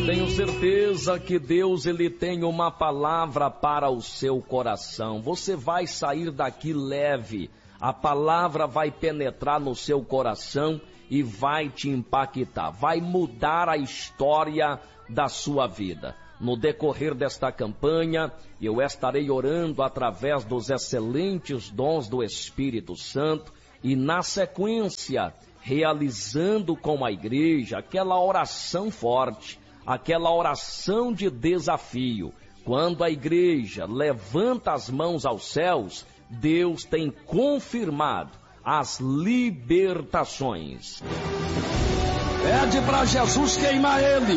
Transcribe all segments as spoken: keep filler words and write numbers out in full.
Eu tenho certeza que Deus, ele tem uma palavra para o seu coração. Você vai sair daqui leve. A palavra vai penetrar no seu coração e vai te impactar. Vai mudar a história da sua vida. No decorrer desta campanha, eu estarei orando através dos excelentes dons do Espírito Santo e, na sequência, realizando com a igreja aquela oração forte, aquela oração de desafio. Quando a igreja levanta as mãos aos céus, Deus tem confirmado as libertações. Pede para Jesus queimar ele.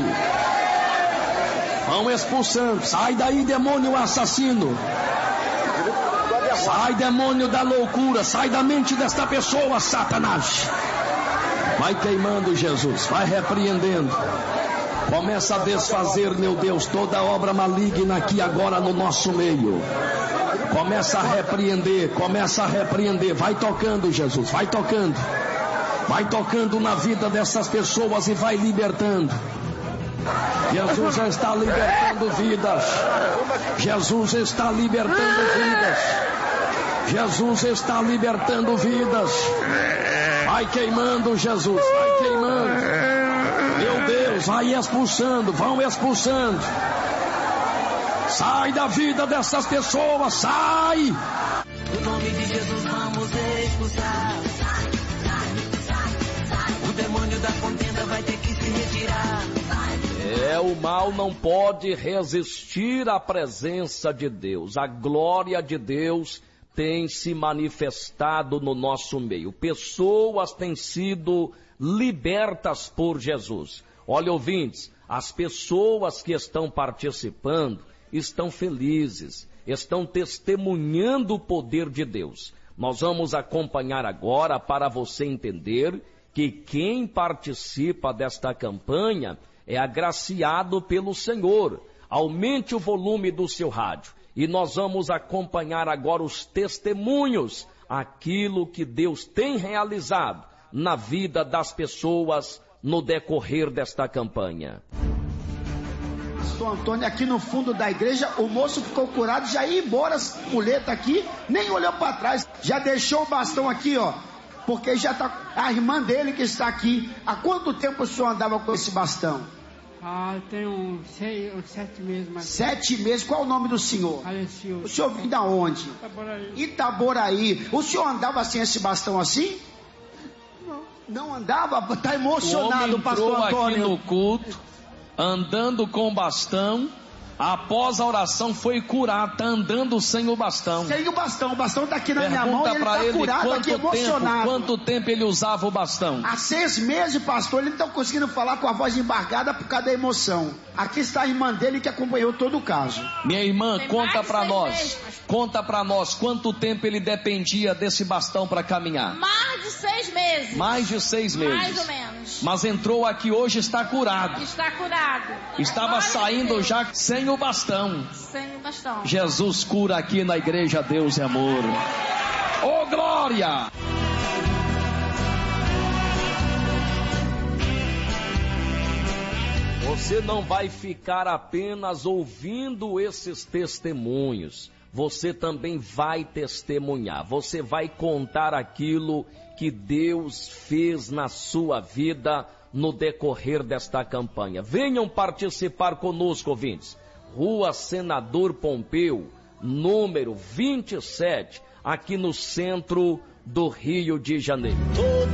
Vão expulsando. Sai daí, demônio assassino. Sai, demônio da loucura. Sai da mente desta pessoa, Satanás. Vai queimando, Jesus. Vai repreendendo. Começa a desfazer, meu Deus, toda obra maligna aqui agora no nosso meio. Começa a repreender. Começa a repreender. Vai tocando, Jesus. Vai tocando. Vai tocando na vida dessas pessoas e vai libertando. Jesus já está libertando vidas. Jesus está libertando vidas. Jesus está libertando vidas. Vai queimando, Jesus. Vai queimando. Meu Deus, vai expulsando. Vão expulsando. Sai da vida dessas pessoas. Sai. No nome de Jesus vamos expulsar. O demônio da contenda vai ter que se retirar. É, o mal não pode resistir à presença de Deus. A glória de Deus tem se manifestado no nosso meio. Pessoas têm sido libertas por Jesus. Olha, ouvintes, as pessoas que estão participando estão felizes, estão testemunhando o poder de Deus. Nós vamos acompanhar agora para você entender que quem participa desta campanha é agraciado pelo Senhor. Aumente o volume do seu rádio e nós vamos acompanhar agora os testemunhos, aquilo que Deus tem realizado na vida das pessoas no decorrer desta campanha. Pastor Antônio, aqui no fundo da igreja, o moço ficou curado, já ia embora, muleta aqui, nem olhou para trás, já deixou o bastão aqui, ó, porque já está a irmã dele que está aqui. Há quanto tempo o senhor andava com esse bastão? Ah, tem uns seis, uns sete meses mais. Sete meses, qual o nome do senhor? Faleceu. O senhor vem da onde? Itaboraí. Itaboraí. O senhor andava assim, esse bastão assim? Não. Não andava? Está emocionado, o pastor entrou Antônio. aqui no culto, andando com bastão. Após a oração foi curado, está andando sem o bastão. Sem o bastão, o bastão está aqui na Pergunta minha mão e ele está curado aqui, tempo, emocionado. quanto tempo ele usava o bastão? Há seis meses, pastor, ele não está conseguindo falar com a voz embargada por causa da emoção. Aqui está a irmã dele que acompanhou todo o caso. Minha irmã, Tem conta mais para seis nós, meses. conta para nós quanto tempo ele dependia desse bastão para caminhar. Mais de seis meses. Mais de seis meses. Mais ou menos. Mas entrou aqui hoje, está curado. Está curado. Estava Glória a saindo Deus. já sem o bastão. Sem o bastão. Jesus cura aqui na igreja Deus é Amor. Oh, glória! Você não vai ficar apenas ouvindo esses testemunhos. Você também vai testemunhar. Você vai contar aquilo que Deus fez na sua vida no decorrer desta campanha. Venham participar conosco, ouvintes. Rua Senador Pompeu, número vinte e sete, aqui no centro do Rio de Janeiro.